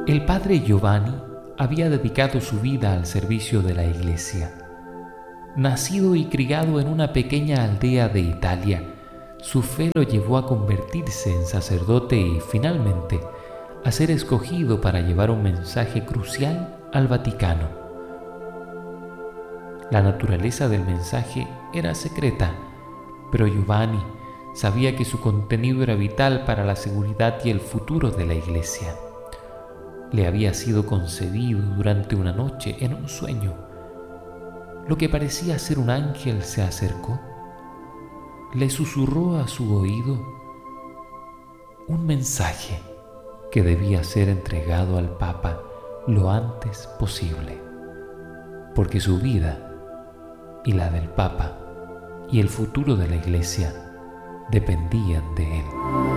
El padre Giovanni había dedicado su vida al servicio de la Iglesia. Nacido y criado en una pequeña aldea de Italia, su fe lo llevó a convertirse en sacerdote y, finalmente, a ser escogido para llevar un mensaje crucial al Vaticano. La naturaleza del mensaje era secreta, pero Giovanni sabía que su contenido era vital para la seguridad y el futuro de la Iglesia. Le había sido concedido durante una noche en un sueño. Lo que parecía ser un ángel se acercó, le susurró a su oído un mensaje que debía ser entregado al Papa lo antes posible, porque su vida y la del Papa y el futuro de la Iglesia dependían de él.